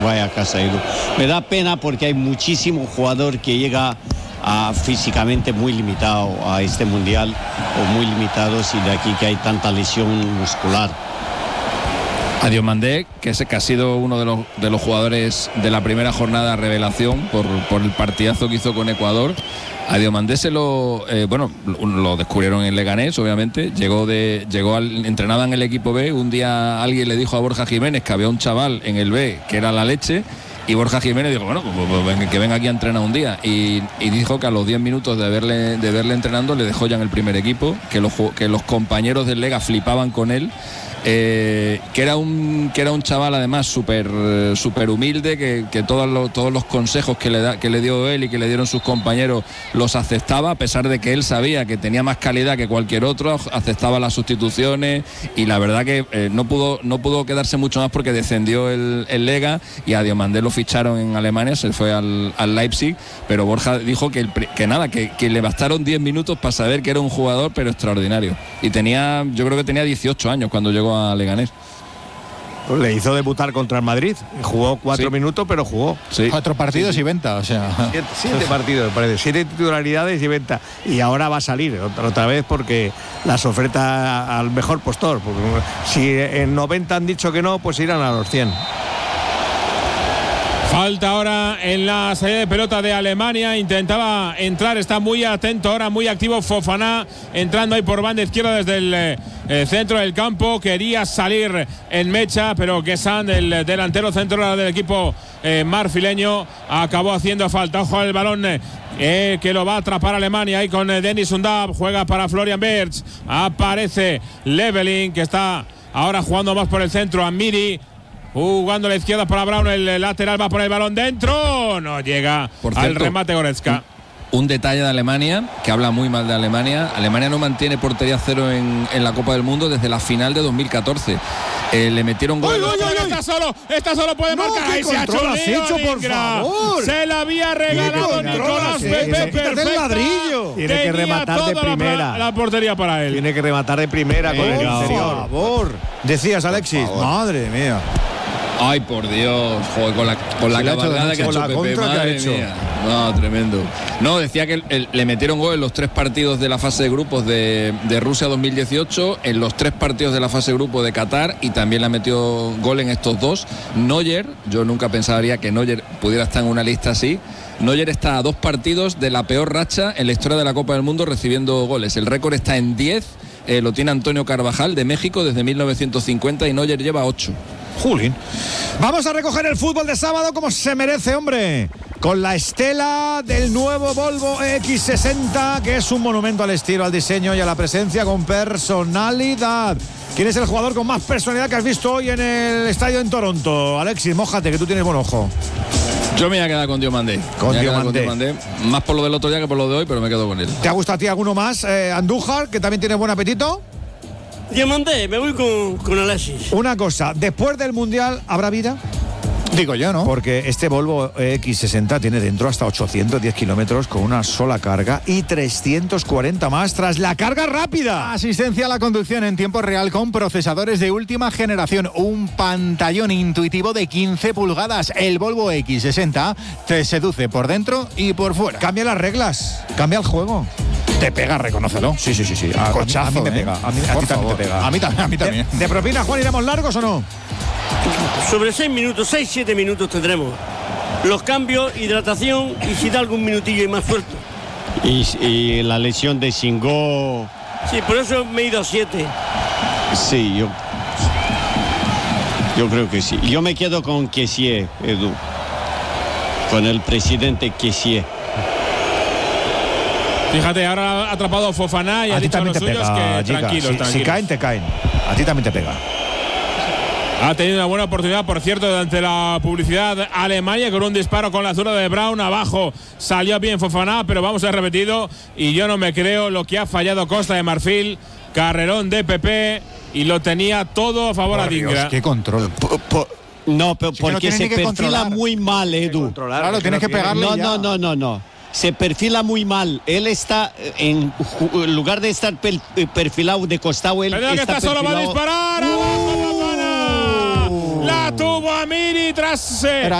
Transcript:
vaya a casa, Edu. Me da pena porque hay muchísimo jugador que llega físicamente muy limitado a este mundial, o muy limitados, y de aquí que hay tanta lesión muscular. A Diomandé, que ha sido uno de los jugadores de la primera jornada revelación por el partidazo que hizo con Ecuador. A Diomandé lo descubrieron en Leganés, obviamente. Entrenaba en el equipo B. Un día alguien le dijo a Borja Jiménez que había un chaval en el B que era la leche. Y Borja Jiménez dijo, bueno, pues que venga aquí a entrenar un día. Y dijo que a los 10 minutos de verle entrenando le dejó ya en el primer equipo, que los compañeros del Lega flipaban con él. Que era un chaval además súper humilde, que todos los consejos que le dio él y que le dieron sus compañeros los aceptaba, a pesar de que él sabía que tenía más calidad que cualquier otro, aceptaba las sustituciones, y la verdad que no pudo quedarse mucho más porque descendió el Lega, y a Diomandé lo ficharon en Alemania, se fue al Leipzig, pero Borja dijo que le bastaron 10 minutos para saber que era un jugador pero extraordinario, y yo creo que tenía 18 años cuando llegó a Leganés. Pues le hizo debutar contra el Madrid, jugó 4 minutos, pero jugó 4 partidos y venta, o sea 7 partidos, me parece, 7 titularidades y venta, y ahora va a salir otra vez porque las oferta al mejor postor, porque si en 90 han dicho que no, pues irán a los 100. Falta ahora en la salida de pelota de Alemania. Intentaba entrar, está muy atento ahora, muy activo Fofana, entrando ahí por banda izquierda desde el centro del campo. Quería salir en mecha, pero Guessant, el delantero centro del equipo marfileño, acabó haciendo falta. Ojo al balón que lo va a atrapar Alemania ahí con Dennis Undav. Juega para Florian Wirtz. Aparece Leveling, que está ahora jugando más por el centro. Amiri jugando a la izquierda para Brown, el lateral va por el balón dentro, no llega al remate Goretzka. Un detalle de Alemania, que habla muy mal de Alemania. Alemania no mantiene portería cero en la Copa del Mundo desde la final de 2014. Le metieron gol. Está solo, puede marcar. Ahí se ha hecho, por favor. Se la había regalado Nicolás Pepe, perfecto. Tiene que rematar de primera. La portería para él. Tiene que rematar de primera con el interior. Por favor. Decías, Alexis. Madre mía. Ay, por Dios, joder, con la cabalgada que ha hecho Pepe, madre mía. No, tremendo. No, decía que le metieron gol en los 3 partidos de la fase de grupos de Rusia 2018, en los 3 partidos de la fase de grupo de Qatar, y también le metió gol en estos 2. Neuer, yo nunca pensaría que Neuer pudiera estar en una lista así. Neuer está a 2 partidos de la peor racha en la historia de la Copa del Mundo recibiendo goles. El récord está en 10, lo tiene Antonio Carvajal de México desde 1950, y Neuer lleva 8. Julín. Vamos a recoger el fútbol de sábado como se merece, hombre. Con la estela del nuevo Volvo EX60, que es un monumento al estilo, al diseño y a la presencia con personalidad. ¿Quién es el jugador con más personalidad que has visto hoy en el estadio en Toronto? Alexis, mójate, que tú tienes buen ojo. Yo me voy a quedar con Diomandé. Con Diomandé. Más por lo del otro día que por lo de hoy, pero me quedo con él. ¿Te ha gustado a ti alguno más? Andújar, que también tiene buen apetito. Diomandé, me voy con Alexis. Una cosa, después del Mundial, ¿habrá vida? Digo yo, ¿no? Porque este Volvo X60 tiene dentro hasta 810 kilómetros con una sola carga y 340 más tras la carga rápida. Asistencia a la conducción en tiempo real con procesadores de última generación. Un pantallón intuitivo de 15 pulgadas. El Volvo X60 te seduce por dentro y por fuera. Cambia las reglas, cambia el juego. Te pega, reconócelo. Sí. Cochazo, a mí me pega. A ti también te pega. A mí también. ¿De propina, Juan, iremos largos o no? Sobre 6-7 minutos tendremos. Los cambios, hidratación y si da algún minutillo y más suelto. Y la lesión de Shingo. Sí, por eso me he ido a 7. Sí, yo creo que sí. Yo me quedo con Kessié, Edu. Con el presidente Kessié. Fíjate, ahora ha atrapado Fofana y ha dicho a los suyos que tranquilos. Si caen, te caen. A ti también te pega. Ha tenido una buena oportunidad, por cierto, durante la publicidad Alemania, con un disparo con la zurda de Brown. Abajo salió bien Fofana, pero vamos a repetido. Y yo no me creo lo que ha fallado Costa de Marfil. Carrerón de Pepe y lo tenía todo a favor a Dingra. ¡Qué control! No, pero porque se perfila muy mal, Edu. Claro, tienes que pegarle. No. Se perfila muy mal. Él está en lugar de estar perfilado de costado, él está perfilado. Solo va a disparar. La La tuvo Amiri tras